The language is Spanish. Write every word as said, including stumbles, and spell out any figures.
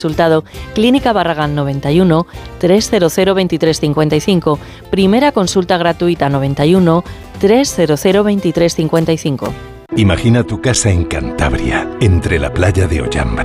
Resultado, Clínica Barragán noventa y uno, trescientos veintitrés cincuenta y cinco, primera consulta gratuita noventa y uno, trescientos veintitrés cincuenta y cinco. Imagina tu casa en Cantabria, entre la playa de Ollambra.